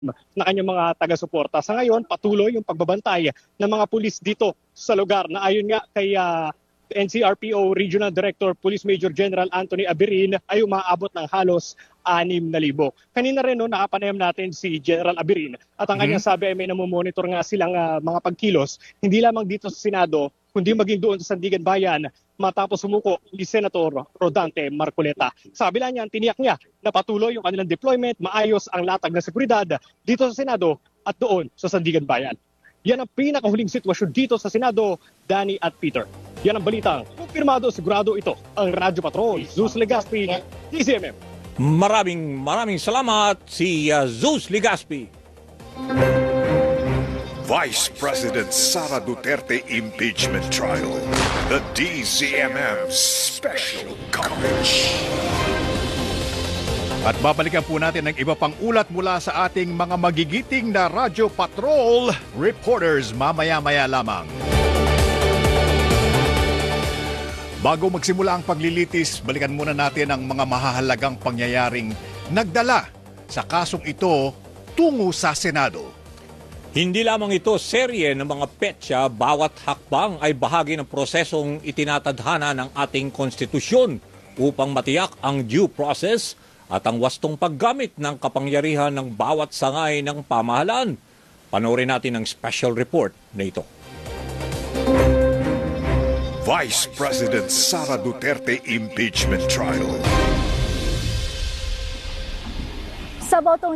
na kanyang mga taga-suporta. Sa ngayon, patuloy yung pagbabantay ng mga pulis dito sa lugar na ayon nga kay NCRPO Regional Director Police Major General Anthony Abirin ay umaabot ng halos 6,000. Kanina rin nakapanayam natin si General Abirin at ang kanyang sabi ay may namomonitor nga silang mga pagkilos, hindi lamang dito sa Senado, kundi maging doon sa Sandigan Bayan matapos sumuko ni Senator Rodante Marcoleta. Sabi lang niya, tiniyak niya na patuloy yung kanilang deployment, maayos ang latag na seguridad dito sa Senado at doon sa Sandigan Bayan. Yan ang pinakahuling sitwasyon dito sa Senado, Danny at Peter. Yan ang balitang kumpirmado, sigurado ito ang Radyo Patrol. Zeus Legaspi, DZMM. Maraming salamat si Zeus Legaspi. Vice President Sara Duterte impeachment trial. The DZMM special coverage. At babalikan po natin ang iba pang ulat mula sa ating mga magigiting na Radyo Patrol reporters mamaya-maya lamang. Bago magsimula ang paglilitis, balikan muna natin ang mga mahahalagang pangyayaring nagdala sa kasong ito tungo sa Senado. Hindi lamang ito serye ng mga petsa, bawat hakbang ay bahagi ng prosesong itinatadhana ng ating konstitusyon upang matiyak ang due process at ang wastong paggamit ng kapangyarihan ng bawat sangay ng pamahalaan. Panoorin natin ang special report na ito. Vice President Sara Duterte impeachment trial. Sa botong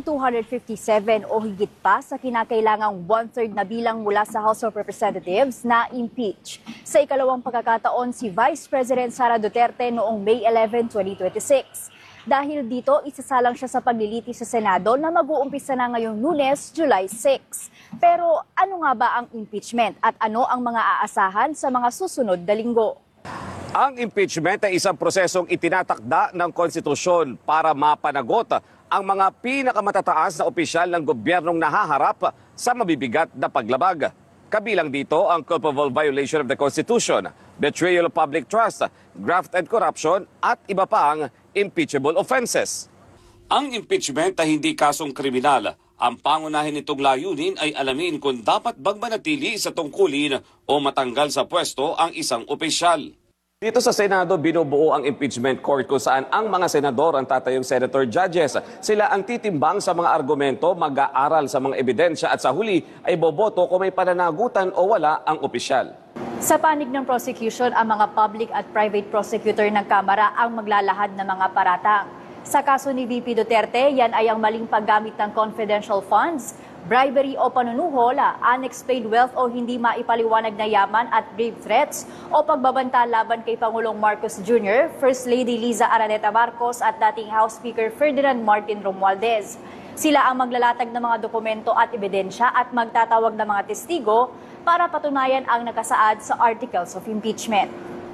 257 o higit pa sa kinakailangang 1/3 na bilang mula sa House of Representatives na impeach. Sa ikalawang pagkakataon si Vice President Sara Duterte noong May 11, 2026. Dahil dito, isasalang siya sa paglilitis sa Senado na mag-uumpisa na ngayong Lunes, July 6. Pero ano nga ba ang impeachment at ano ang mga aasahan sa mga susunod na linggo? Ang impeachment ay isang prosesong itinatakda ng konstitusyon para mapanagot ang mga pinakamatataas na opisyal ng gobyernong nahaharap sa mabibigat na paglabag. Kabilang dito ang culpable violation of the Constitution, betrayal of public trust, graft and corruption at iba pang impeachable offenses. Ang impeachment ay hindi kasong kriminal. Ang pangunahin nitong layunin ay alamin kung dapat bang manatili sa tungkulin o matanggal sa pwesto ang isang opisyal. Dito sa Senado, binubuo ang impeachment court kung saan ang mga senador ang tatayong senator judges. Sila ang titimbang sa mga argumento, mag-aaral sa mga ebidensya at sa huli ay boboto kung may pananagutan o wala ang opisyal. Sa panig ng prosecution, ang mga public at private prosecutor ng Kamara ang maglalahad ng mga paratang. Sa kaso ni VP Duterte, yan ay ang maling paggamit ng confidential funds, bribery o panunuhol, unexplained wealth o hindi maipaliwanag na yaman at grave threats o pagbabanta laban kay Pangulong Marcos Jr., First Lady Liza Araneta Marcos at dating House Speaker Ferdinand Martin Romualdez. Sila ang maglalatag ng mga dokumento at ebidensya at magtatawag ng mga testigo para patunayan ang nakasaad sa Articles of Impeachment.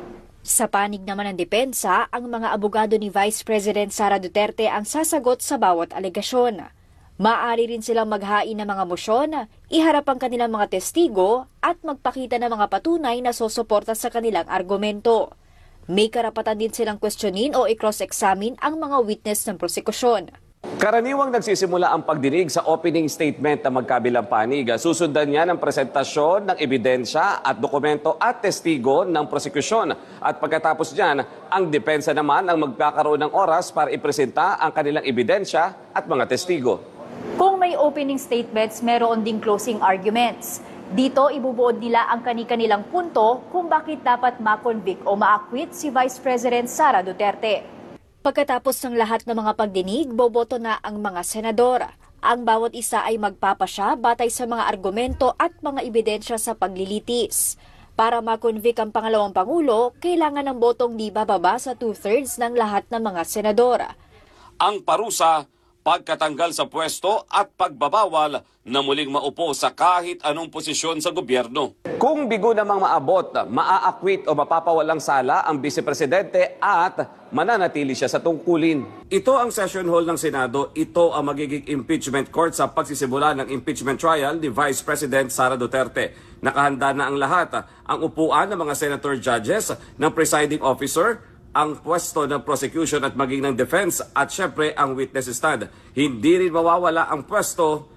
Sa panig naman ng depensa, ang mga abogado ni Vice President Sara Duterte ang sasagot sa bawat alegasyon. Maaari rin silang maghain ng mga mosyon, iharap ang kanilang mga testigo at magpakita ng mga patunay na susuporta sa kanilang argumento. May karapatan din silang questionin o i-cross-examine ang mga witness ng prosekusyon. Karaniwang nagsisimula ang pagdinig sa opening statement ng magkabilang panig. Susundan niya ng presentasyon ng ebidensya at dokumento at testigo ng prosekusyon. At pagkatapos niyan, ang depensa naman ang magkakaroon ng oras para ipresenta ang kanilang ebidensya at mga testigo. Kung may opening statements, meron ding closing arguments. Dito, ibubuod nila ang kani-kanilang punto kung bakit dapat ma-convict o ma-acquit si Vice President Sara Duterte. Pagkatapos ng lahat ng mga pagdinig, boboto na ang mga senador. Ang bawat isa ay magpapasya batay sa mga argumento at mga ebidensya sa paglilitis. Para ma-convict ang pangalawang pangulo, kailangan ng botong di bababa sa 2/3 ng lahat ng mga senador. Ang parusa, pagkatanggal sa pwesto at pagbabawal na muling maupo sa kahit anong posisyon sa gobyerno. Kung bigo namang maabot, maa-acquit o mapapawalang sala ang Vice-Presidente at mananatili siya sa tungkulin. Ito ang session hall ng Senado. Ito ang magiging impeachment court sa pagsisimula ng impeachment trial ni Vice President Sara Duterte. Nakahanda na ang lahat. Ang upuan ng mga senator judges, ng presiding officer, ang pwesto ng prosecution at maging ng defense at syempre ang witness stand. Hindi rin mawawala ang pwesto